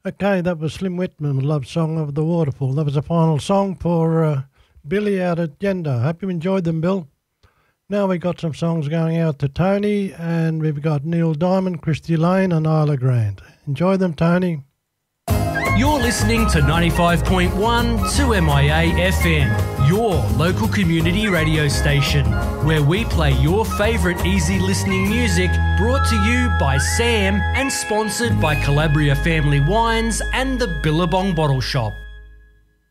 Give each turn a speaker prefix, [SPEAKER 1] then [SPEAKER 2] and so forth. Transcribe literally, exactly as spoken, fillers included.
[SPEAKER 1] Okay, that was Slim Whitman's Love Song of the Waterfall. That was the final song for uh, Billy out at Gender. Hope you enjoyed them, Bill. Now we've got some songs going out to Tony, and we've got Neil Diamond, Christy Lane and Isla Grant. Enjoy them, Tony.
[SPEAKER 2] You're listening to ninety-five point one two M I A F M, your local community radio station, where we play your favourite easy listening music, brought to you by Sam and sponsored by Calabria Family Wines and the Billabong Bottle Shop.